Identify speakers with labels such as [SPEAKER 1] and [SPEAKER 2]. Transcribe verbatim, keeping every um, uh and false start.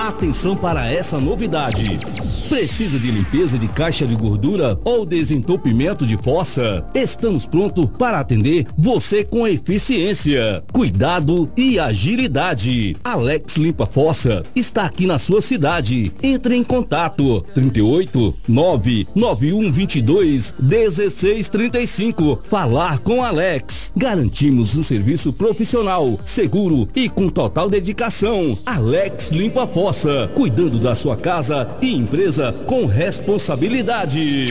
[SPEAKER 1] Atenção para essa novidade. Precisa de limpeza de caixa de gordura ou desentupimento de fossa? Estamos prontos para atender você com eficiência, cuidado e agilidade. Alex Limpa Fossa está aqui na sua cidade. Entre em contato trinta e oito, nove nove um vinte e dois, dezesseis trinta e cinco. Falar com Alex. Garantimos um serviço profissional, seguro e com total dedicação. Alex Limpa Fossa, cuidando da sua casa e empresa com responsabilidade.